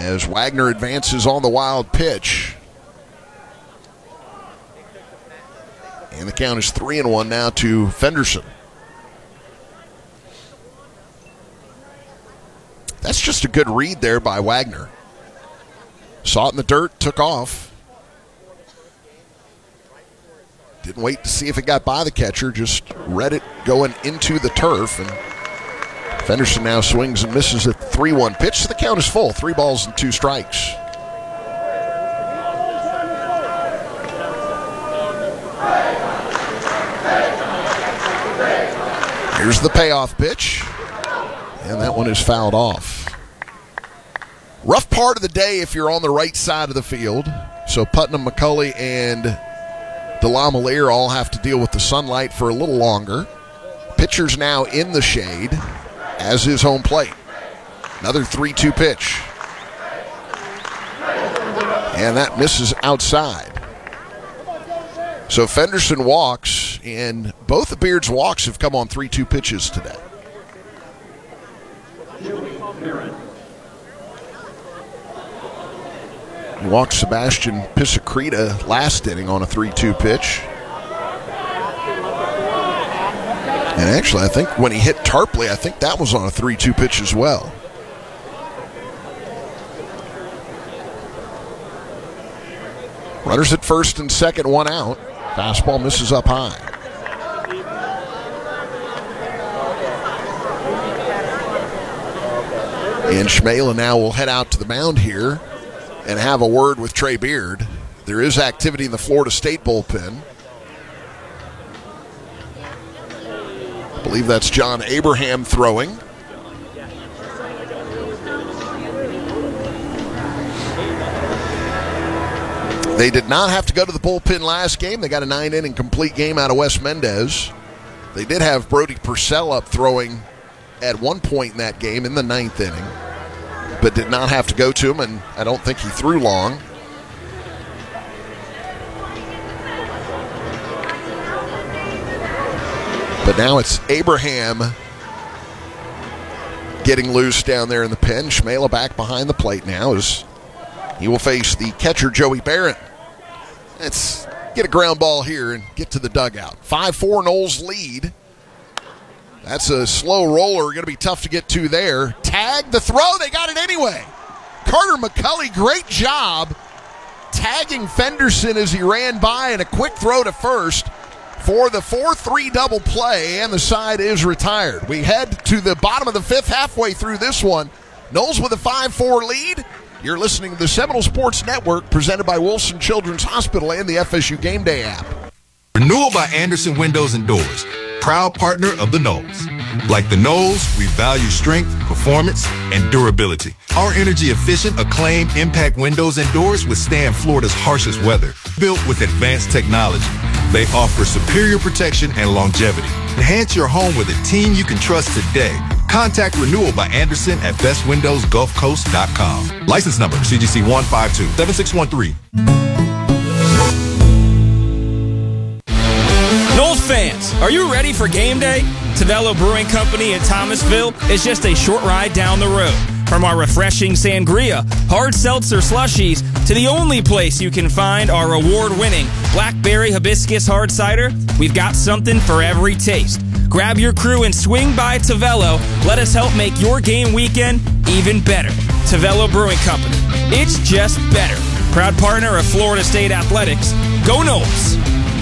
as Wagner advances on the wild pitch. And the count is 3-1 now to Fenderson. That's just a good read there by Wagner. Saw it in the dirt, took off. Didn't wait to see if it got by the catcher, just read it going into the turf. And Fenderson now swings and misses a 3-1 pitch, so the count is full. 3 balls and 2 strikes. Here's the payoff pitch, and that one is fouled off. Rough part of the day if you're on the right side of the field. So Putnam, McCulley, and DeLamielleure all have to deal with the sunlight for a little longer. Pitcher's now in the shade, as is home plate. Another 3-2 pitch. And that misses outside. So Fenderson walks, and both of Beard's walks have come on 3-2 pitches today. He walked Sebastian Pisacreta last inning on a 3-2 pitch. And actually, I think when he hit Tarpley, I think that was on a 3-2 pitch as well. Runners at first and second, 1 out. Fastball misses up high. And Schmela now will head out to the mound here and have a word with Trey Beard. There is activity in the Florida State bullpen. I believe that's John Abraham throwing. They did not have to go to the bullpen last game. They got a 9-inning complete game out of Wes Mendez. They did have Brody Purcell up throwing at one point in that game in the 9th inning, but did not have to go to him, and I don't think he threw long. But now it's Abraham getting loose down there in the pen. Schmela back behind the plate now as he will face the catcher, Joey Barrett. Let's get a ground ball here and get to the dugout. 5-4 Noles lead. That's a slow roller, going to be tough to get to there. Tag the throw, they got it anyway. Carter McCulley, great job tagging Fenderson as he ran by, and a quick throw to first for the 4-3 double play, and the side is retired. We head to the bottom of the 5th, halfway through this one. Noles with a 5-4 lead. You're listening to the Seminole Sports Network, presented by Wilson Children's Hospital and the FSU Game Day app. Renewal by Anderson Windows and Doors, proud partner of the Noles. Like the Noles, we value strength, performance, and durability. Our energy-efficient, acclaimed impact windows and doors withstand Florida's harshest weather. Built with advanced technology, they offer superior protection and longevity. Enhance your home with a team you can trust today. Contact Renewal by Anderson at bestwindowsgulfcoast.com. License number CGC 1527613. Noles fans, are you ready for game day? Tavello Brewing Company in Thomasville is just a short ride down the road. From our refreshing sangria, hard seltzer slushies, to the only place you can find our award-winning blackberry hibiscus hard cider, we've got something for every taste. Grab your crew and swing by Tavello. Let us help make your game weekend even better. Tavello Brewing Company. It's just better. Proud partner of Florida State Athletics. Go Noles!